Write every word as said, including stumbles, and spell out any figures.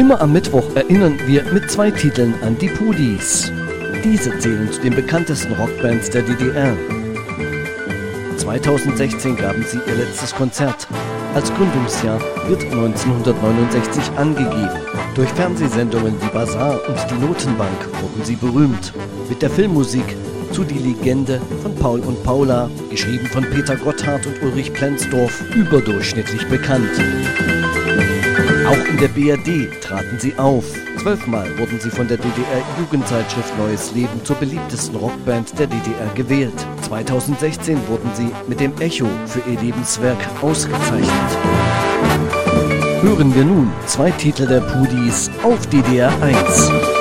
Immer am Mittwoch erinnern wir mit zwei Titeln an die Pudis. Diese zählen zu den bekanntesten Rockbands der D D R. zweitausendsechzehn gaben sie ihr letztes Konzert. Als Gründungsjahr wird neunzehnhundertneunundsechzig angegeben. Durch Fernsehsendungen wie Basar und die Notenbank wurden sie berühmt. Mit der Filmmusik zu Die Legende von Paul und Paula, geschrieben von Peter Gotthard und Ulrich Plenzdorf, überdurchschnittlich bekannt. Auch in der B R D traten sie auf. Zwölfmal wurden sie von der D D R-Jugendzeitschrift Neues Leben zur beliebtesten Rockband der D D R gewählt. zweitausendsechzehn wurden sie mit dem Echo für ihr Lebenswerk ausgezeichnet. Hören wir nun zwei Titel der Pudis auf D D R eins.